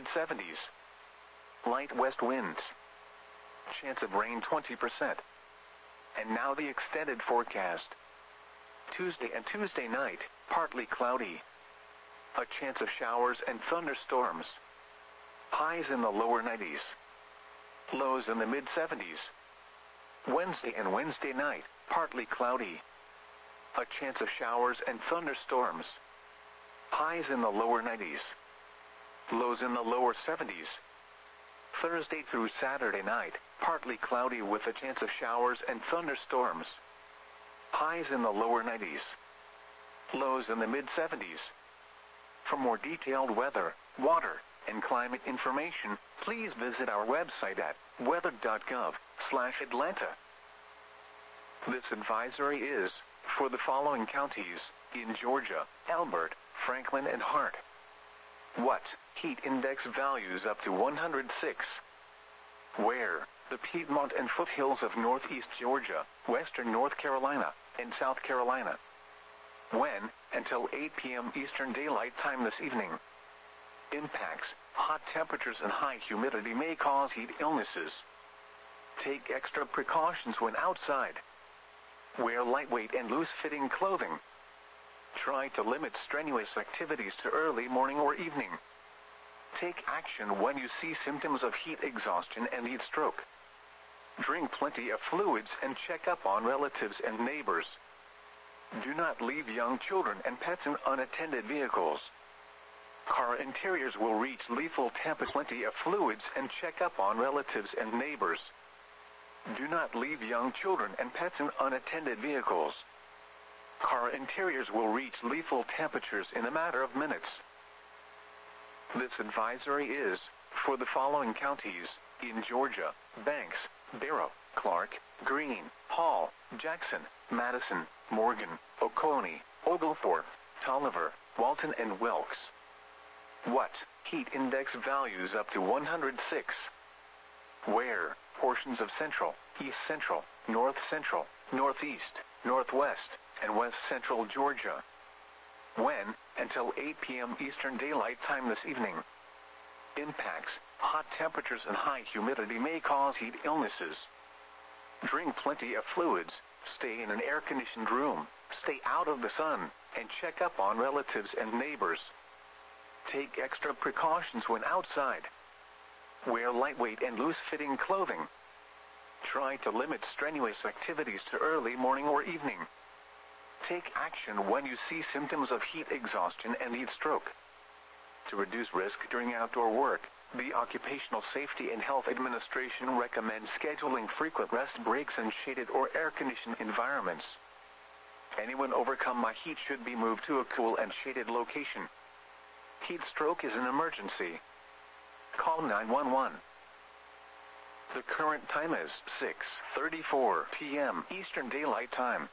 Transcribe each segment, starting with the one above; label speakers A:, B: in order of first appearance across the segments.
A: mid-70s. Light west winds. Chance of rain 20%. And now the extended forecast. Tuesday and Tuesday night, partly cloudy. A chance of showers and thunderstorms. Highs in the lower 90s. Lows in the mid-70s. Wednesday and Wednesday night, partly cloudy. A chance of showers and thunderstorms. Highs in the lower 90s. Lows in the lower 70s. Thursday through Saturday night, partly cloudy with a chance of showers and thunderstorms. Highs in the lower 90s. Lows in the mid-70s. For more detailed weather, water, and climate information, please visit our website at weather.gov/Atlanta. This advisory is for the following counties in Georgia: Elbert, Franklin, and Hart. What? Heat index values up to 106. Where? The Piedmont and foothills of northeast Georgia, western North Carolina, and South Carolina. When? Until 8 p.m. Eastern Daylight Time this evening. Impacts: hot temperatures and high humidity may cause heat illnesses. Take extra precautions when outside. Wear lightweight and loose-fitting clothing. Try to limit strenuous activities to early morning or evening. Take action when you see symptoms of heat exhaustion and heat stroke. Drink plenty of fluids and check up on relatives and neighbors. Do not leave young children and pets in unattended vehicles. Car interiors will reach lethal temperatures. Plenty of fluids and check up on relatives and neighbors. Do not leave young children and pets in unattended vehicles. Car interiors will reach lethal temperatures in a matter of minutes. This advisory is for the following counties in Georgia: Banks, Barrow, Clark, Greene, Hall, Jackson, Madison, Morgan, Oconee, Oglethorpe, Tolliver, Walton, and Wilkes. What? Heat index values up to 106. Where? Portions of central, east central, north central, northeast, northwest, and west central Georgia. When? Until 8 p.m. Eastern Daylight Time this evening. Impacts: hot temperatures and high humidity may cause heat illnesses. Drink plenty of fluids, stay in an air-conditioned room, stay out of the sun, and check up on relatives and neighbors. Take extra precautions when outside. Wear lightweight and loose-fitting clothing. Try to limit strenuous activities to early morning or evening. Take action when you see symptoms of heat exhaustion and heat stroke. To reduce risk during outdoor work, the Occupational Safety and Health Administration recommends scheduling frequent rest breaks in shaded or air-conditioned environments. Anyone overcome by heat should be moved to a cool and shaded location. Heat stroke is an emergency. Call 911. The current time is 6:34 p.m. Eastern Daylight Time.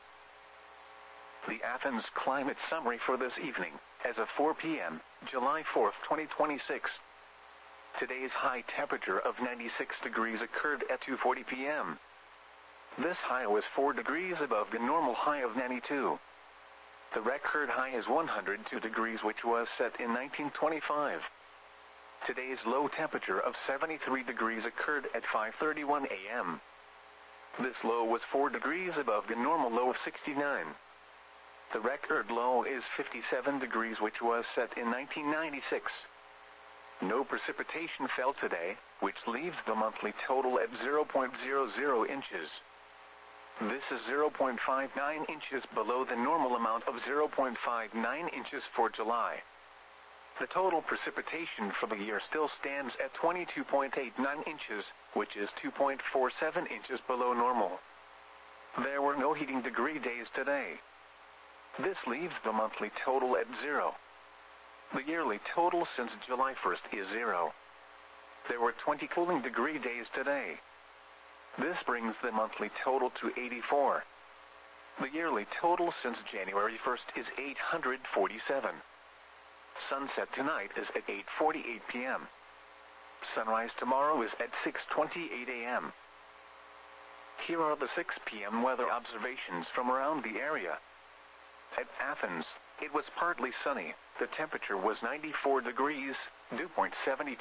A: The Athens Climate Summary for this evening, as of 4 p.m., July 4, 2026. Today's high temperature of 96 degrees occurred at 2:40 p.m. This high was 4 degrees above the normal high of 92. The record high is 102 degrees, which was set in 1925. Today's low temperature of 73 degrees occurred at 5:31 a.m. This low was 4 degrees above the normal low of 69. The record low is 57 degrees, which was set in 1996. No precipitation fell today, which leaves the monthly total at 0.00 inches. This is 0.59 inches below the normal amount of 0.59 inches for July. The total precipitation for the year still stands at 22.89 inches, which is 2.47 inches below normal. There were no heating degree days today. This leaves the monthly total at 0. The yearly total since July 1st is 0. There were 20 cooling degree days today. This brings the monthly total to 84. The yearly total since January 1st is 847. Sunset tonight is at 8:48 p.m. Sunrise tomorrow is at 6:28 a.m. Here are the 6 p.m. weather observations from around the area. At Athens, it was partly sunny. The temperature was 94 degrees, dew point 72.